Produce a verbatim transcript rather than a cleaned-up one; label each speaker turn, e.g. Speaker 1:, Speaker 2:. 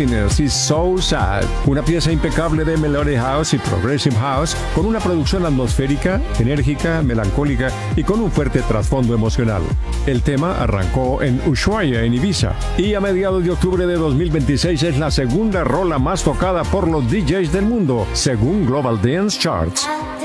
Speaker 1: Happiness y So Sad, una pieza impecable de Melody House y Progressive House con una producción atmosférica, enérgica, melancólica y con un fuerte trasfondo emocional. El tema arrancó en Ushuaia, en Ibiza, y a mediados de octubre de dos mil veintiséis es la segunda rola más tocada por los D Js del mundo, según Global Dance Charts.